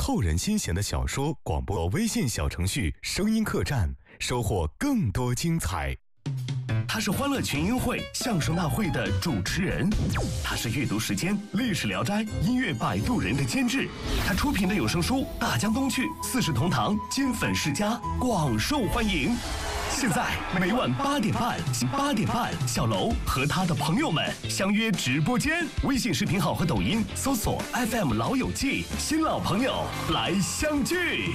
扣人心弦的小说广播微信小程序声音客栈，收获更多精彩。 他是欢乐群英会相声大会的主持人，他是阅读时间历史聊斋音乐摆渡人的监制，他出品的有声书《大江东去》四世同堂金粉世家广受欢迎。现在每晚8点半，小楼和他的朋友们相约直播间，微信视频号和抖音搜索 FM 老友记，新老朋友来相聚。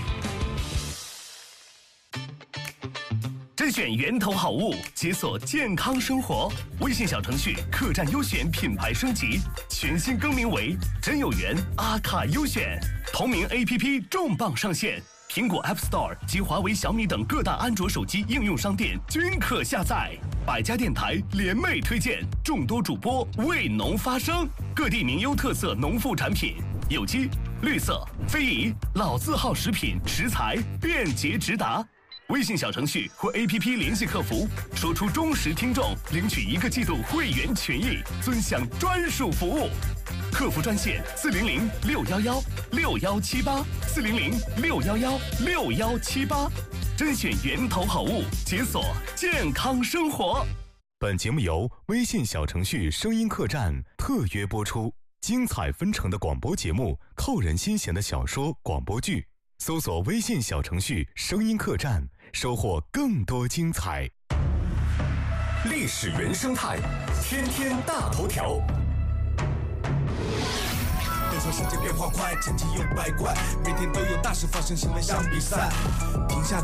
甄选源头好物，解锁健康生活。微信小程序客栈优选品牌升级，全新更名为真有缘阿卡优选。同名 APP 重磅上线，苹果 App Store 及华为、小米等各大安卓手机应用商店均可下载。百家电台联袂推荐，众多主播为农发声，各地名优特色农副产品，有机、绿色、非遗、老字号食品食材便捷直达。微信小程序或 APP 联系客服，说出忠实听众，领取1个季度会员权益，尊享专属服务。客服专线400-611-6178，400-611-6178，甄选源头好物，解锁健康生活。 本节目由微信小程序声音客栈特约播出，精彩纷呈的广播节目，扣人心弦的小说广播剧，搜索微信小程序声音客栈，收获更多精彩。 历史原生态，天天大头条。 都说世界变化快，千奇又百怪，每天都有大事发生，新闻像比赛，停下